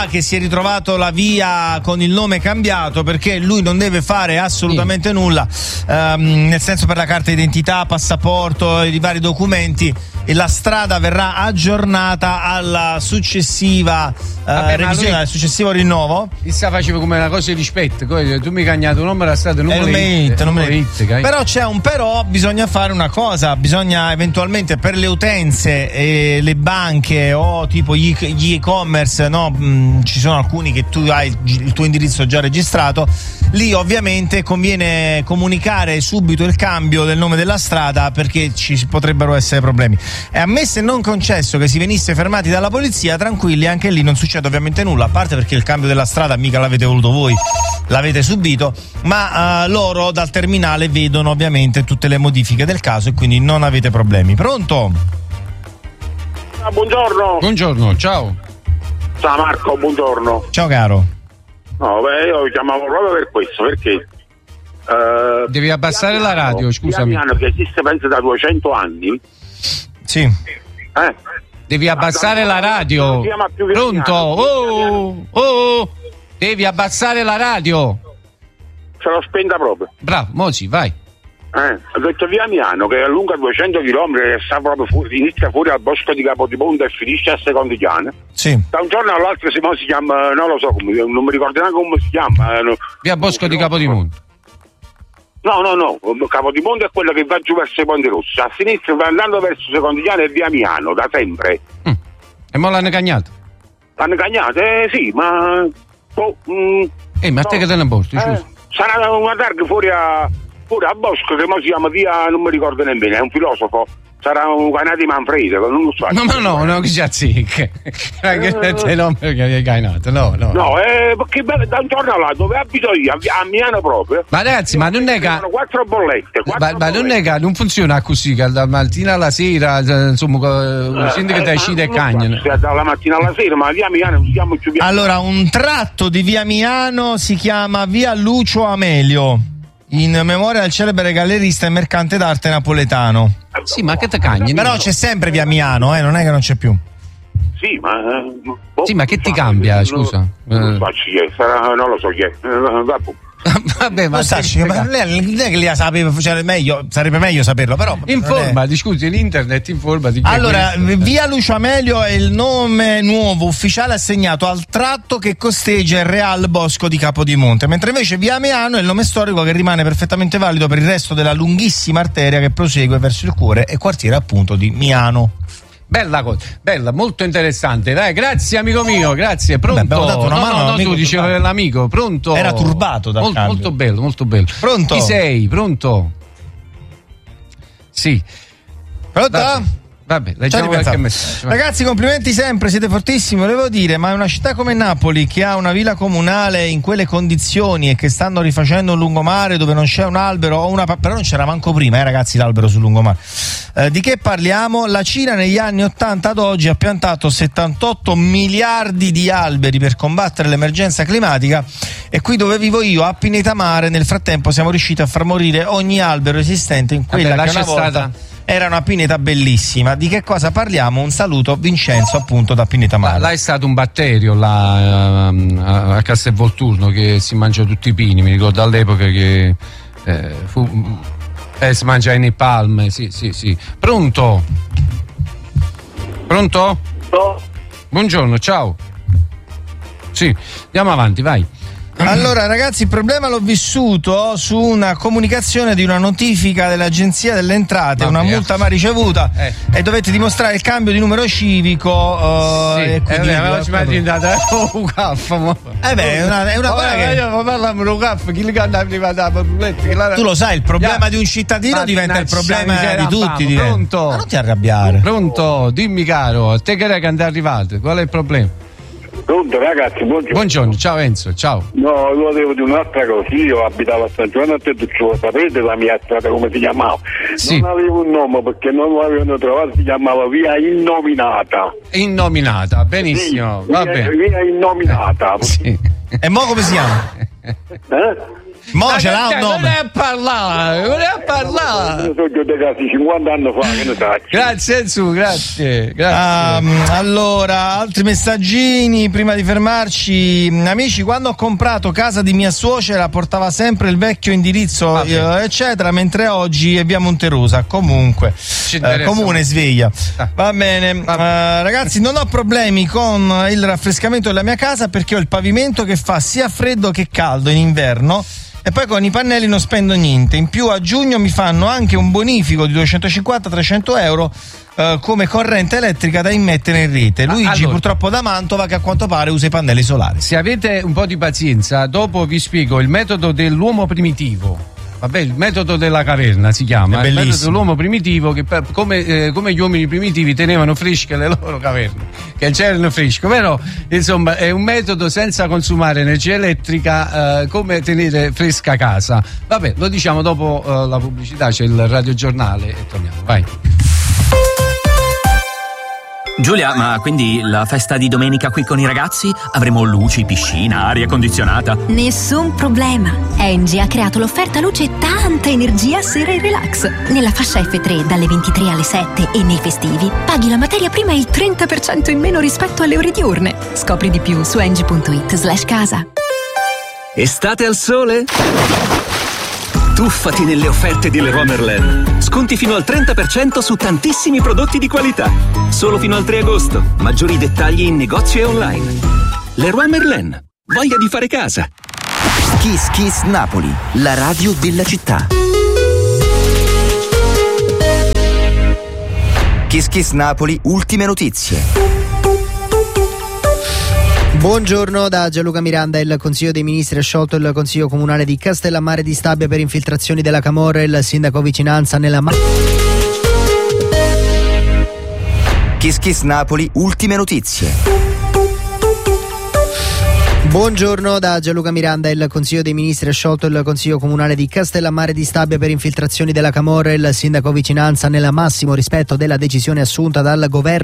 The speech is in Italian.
che si è ritrovato la via con il nome cambiato, perché lui non deve fare assolutamente nulla, nel senso, per la carta d'identità, passaporto, i vari documenti, e la strada verrà aggiornata alla successiva revisione, al successivo rinnovo. Chissà, faceva come una cosa di rispetto, tu mi hai cagnato un numero, la strada non però c'è un però, bisogna fare una cosa, bisogna eventualmente per le utenze e le banche o tipo gli e-commerce, no? Ci sono alcuni che tu hai il tuo indirizzo già registrato, lì ovviamente conviene comunicare subito il cambio del nome della strada, perché ci potrebbero essere problemi. E ammesso e non concesso che si venisse fermati dalla polizia, tranquilli, anche lì non succede ovviamente nulla, a parte perché il cambio della strada mica l'avete voluto voi, l'avete subito, ma loro dal terminale vedono ovviamente tutte le modifiche del caso e quindi non avete problemi. Pronto? Buongiorno. Buongiorno, ciao. Ciao Marco, buongiorno. Ciao caro. No, io chiamavo proprio per questo, perché devi abbassare la radio, scusami. Piano che esiste penso da 200 anni. Sì. Devi abbassare la radio. Pronto? Oh. Devi abbassare la radio. Se l'ho spenta proprio. Bravo, Mosi, vai. Ho detto via Miano, che è lunga 200 km, che sta proprio inizia fuori al bosco di Capodimonte e finisce a Secondigliano. Sì. Da un giorno all'altro si chiama, non lo so, non mi ricordo neanche come si chiama. Via Bosco di Capodimonte. No, Capodimonte è quello che va giù verso i Ponti Rossi. A sinistra, andando verso Secondigliano, è via Miano, da sempre. E mo l'hanno cagnato? L'hanno cagnato? Sì, ma... ma te che te ne porti, scusa? Sarà una targa fuori a Bosco, che mo si chiama via, non mi ricordo nemmeno, è un filosofo. Sarà un canale di Manfredo, non lo so. No, che già zicca. Che nome che hai canato, no. No, perché da un giorno là, dove abito io, a Miano proprio. Ma ragazzi, ma non è che... Sono 4 bollette. Ma non è che non funziona così, che dalla mattina alla sera, insomma, senti che ti esci e cagnano. Dalla mattina alla sera, ma via Miano non si chiama più via. Allora, un tratto di via Miano si chiama via Lucio Amelio, in memoria del celebre gallerista e mercante d'arte napoletano. Sì, ma che te cagni? Però c'è sempre via Miano, non è che non c'è più. Sì, ma... sì, ma che ti cambia, scusa? Non lo so chi è. Vabbè, ma non è che li sapeva, cioè, sarebbe meglio saperlo, però informati, scusi, l'internet informati. Allora, via Lucio Amelio è il nome nuovo ufficiale assegnato al tratto che costeggia il Real Bosco di Capodimonte, mentre invece via Miano è il nome storico che rimane perfettamente valido per il resto della lunghissima arteria che prosegue verso il cuore e quartiere appunto di Miano. Bella cosa, bella, molto interessante. Dai, grazie amico mio, grazie. Pronto? Beh, dato una mano, tu dicevi l'amico, pronto? Era turbato dal cambio. Molto bello, molto bello. Pronto? Chi sei? Pronto? Sì. Pronto? Vabbè, leggiamo qualche messaggio. Ragazzi, complimenti sempre, siete fortissimi, volevo dire, ma una città come Napoli, che ha una villa comunale in quelle condizioni e che stanno rifacendo un lungomare dove non c'è un albero o però non c'era manco prima, ragazzi, l'albero sul lungomare. Di che parliamo? La Cina negli anni 80 ad oggi ha piantato 78 miliardi di alberi per combattere l'emergenza climatica, e qui dove vivo io, a Pineta Mare, nel frattempo siamo riusciti a far morire ogni albero esistente in quella che una volta era una pineta bellissima. Di che cosa parliamo? Un saluto, Vincenzo, appunto, da Pineta Mare. Là è stato un batterio a Castelvolturno che si mangia tutti i pini, mi ricordo all'epoca che si mangia nei palme, sì. Pronto? No. Buongiorno, ciao. Sì, andiamo avanti, vai. Allora ragazzi, il problema l'ho vissuto su una comunicazione di una notifica dell'Agenzia delle Entrate, una multa mai ricevuta, e dovete dimostrare il cambio di numero civico. Sì, è una cosa che tu lo sai, il problema di un cittadino diventa il problema di tutti. Pronto? Ma non ti arrabbiare. Pronto, dimmi caro, te che è arrivato? Qual è il problema? Pronto ragazzi, buongiorno, ciao Enzo, ciao. No, io volevo dire un'altra cosa. Io abitavo a San Giovanni a Tetuccio, sapete la mia strada come si chiamava? Sì. Non avevo un nome perché non lo avevano trovato, si chiamava via Innominata, benissimo, sì, va bene. Via Innominata. Sì. E mo come si chiama? Mo ce l'ha un nome. Non è a parlare. Io sono giù dei casi 50 anni fa, che ne sai. Grazie Enzo, grazie. Allora, altri messaggini prima di fermarci. Amici, quando ho comprato casa di mia suocera portava sempre il vecchio indirizzo, eccetera, mentre oggi è via Monterosa. Comunque, comune sveglia. Va bene. Ragazzi, non ho problemi con il raffrescamento della mia casa perché ho il pavimento che fa sia freddo che caldo in inverno. E poi con i pannelli non spendo niente. In più a giugno mi fanno anche un bonifico di 250-300 euro come corrente elettrica da immettere in rete. Luigi purtroppo da Mantova, che a quanto pare usa i pannelli solari. Se avete un po' di pazienza, dopo vi spiego il metodo dell'uomo primitivo. Vabbè, il metodo della caverna si chiama, il metodo dell'uomo primitivo, che come gli uomini primitivi tenevano fresche le loro caverne, che c'erano fresche, però insomma è un metodo senza consumare energia elettrica, come tenere fresca casa. Vabbè, lo diciamo dopo la pubblicità, c'è il radiogiornale e torniamo, vai. Giulia, ma quindi la festa di domenica qui con i ragazzi? Avremo luci, piscina, aria condizionata? Nessun problema. Engie ha creato l'offerta luce e tanta energia sera in relax. Nella fascia F3 dalle 23 alle 7 e nei festivi paghi la materia prima il 30% in meno rispetto alle ore diurne. Scopri di più su engie.it/casa. Estate al sole? Tuffati nelle offerte di Leroy Merlin. Sconti fino al 30% su tantissimi prodotti di qualità. Solo fino al 3 agosto. Maggiori dettagli in negozio e online. Leroy Merlin. Voglia di fare casa. Kiss Kiss Napoli, la radio della città. Kiss Kiss Napoli, ultime notizie. Buongiorno da Gianluca Miranda. Il Consiglio dei Ministri ha sciolto il Consiglio Comunale di Castellammare di Stabia per infiltrazioni della Camorra. Il sindaco vicinanza nella Kiss Kiss Napoli, ultime notizie. Buongiorno da Gianluca Miranda. Il Consiglio dei Ministri ha sciolto il Consiglio Comunale di Castellammare di Stabia per infiltrazioni della Camorra. Il sindaco vicinanza nel massimo rispetto della decisione assunta dal governo